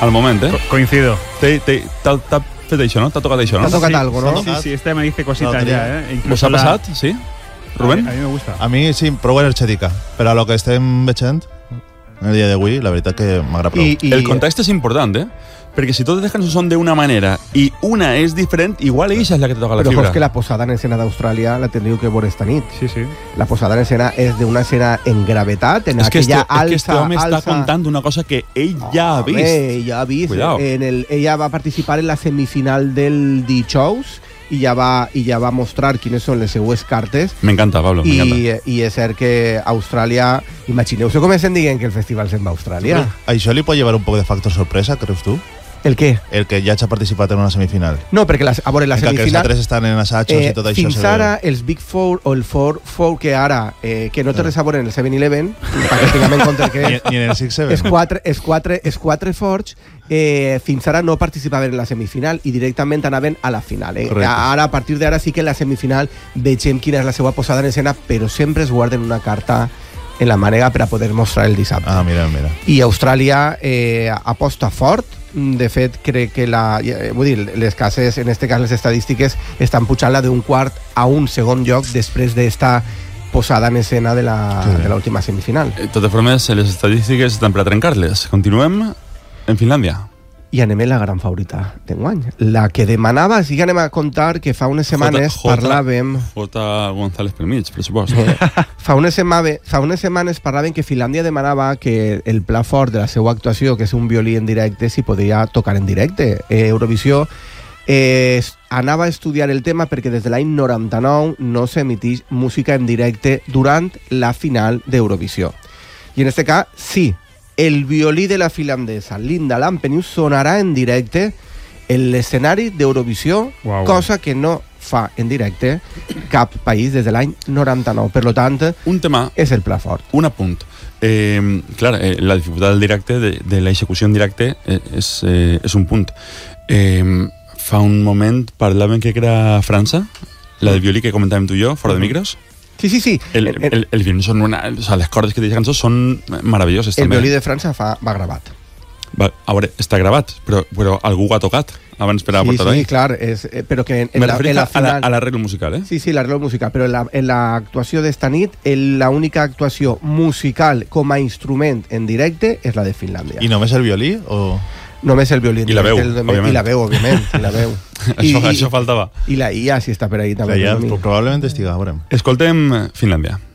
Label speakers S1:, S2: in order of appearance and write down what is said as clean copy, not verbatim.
S1: al moment,
S2: Coincido.
S1: T'ha fet això, no? T'ha tocat això, no?
S3: T'ha tocat algo, ¿no?
S2: Sí, este me dice cositas ya,
S1: Us ha passat, sí? Rubén?
S2: A mí me gusta.
S4: A mi sí, prou energètica. Però a lo que estem veient en el dia d'avui, la veritat que m'agrada prou.
S1: El context és important, perquè si totes les cançons són d'una manera i una és diferent, igual eixa és la que te toca la
S3: Pero
S1: fibra.
S3: es que la posada en escena d'Austràlia la teniu que veure esta nit.
S2: Sí, sí.
S3: La posada en escena és d'una escena en gravetat, en
S1: És que
S3: aquella
S1: este home està contant una cosa que ell ja ha vist.
S3: Ella ha vist.
S1: Cuidado.
S3: Ella va participar en la semifinal del D-Shows i ja va mostrar quines són les seues cartes.
S1: M'encanta, Pablo, m'encanta.
S3: I és cert que Austràlia... Imagineu-se com estem dient que el festival se'n va a Austràlia.
S4: Això li pot llevar un poc de factor sorpresa, creus tu?
S3: El què?
S4: El que ja ha participat en una semifinal.
S3: No, perquè la
S4: que
S3: semifinal...
S4: els altres estan en assajos i tot això.
S3: Fins ara, els Big Four o el Four que ara, que no té res a veure en el 7-Eleven, perquè tinguem en compte que
S4: ni en el 6-7.
S3: és quatre forts, fins ara no participaven en la semifinal i directament anaven a la final. Ara, a partir d'ara sí que en la semifinal vegem quina és la seva posada en escena, però sempre es guarden una carta en la mànega per a poder mostrar el dissabte.
S4: Ah, mira.
S3: I Austràlia aposta fort. De fet, crec que les cases, en este cas les estadístiques, estan pujant-la d'un quart a un segon lloc després d'esta posada en escena de l'última semifinal.
S1: De totes formes, les estadístiques estan per a trencar-les. Continuem en Finlàndia.
S3: I anem a la gran favorita d'enguany. La que demanava, sí que anem a contar que fa unes setmanes parlàvem...
S1: J. González pel mig, per supost.
S3: Fa unes setmanes parlàvem que Finlàndia demanava que el pla fort de la seva actuació, que és un violí en directe, s'hi podria tocar en directe. Eurovisió anava a estudiar el tema perquè des de l'any 99 no s'emiteix música en directe durant la final d'Eurovisió. I en este cas, sí, el violí de la finlandesa Linda Lampenius sonarà en directe en l'escenari d'Eurovisió, cosa que no fa en directe cap país des de l'any 99. Per tant,
S1: un tema,
S3: és el pla fort.
S1: Un apunt. Clar, la dificultat del directe, de l'execució en directe, és un punt. Fa un moment parlàvem que era França, la del violí que comentàvem tu i jo, fora de micros.
S3: Sí.
S1: El violí són les cordes que té aquesta cançó són meravelloses.
S3: El violí de França va gravat.
S1: A veure, està gravat, però algú ho ha tocat abans per a portar-ho.
S3: Sí, clar, però que en la final...
S1: a l'arreglo musical,
S3: Sí, l'arreglo musical, però en l'actuació d'esta nit, l'única actuació musical com a instrument en directe és la de Finlàndia.
S4: I només el violí o...?
S3: Només el violí.
S1: I la veu, òbviament.
S3: I la veu, òbviament.
S1: Això faltava.
S3: I la IA, si està per ahí també.
S4: Probablement estiga, veurem.
S1: Escoltem Finlàndia.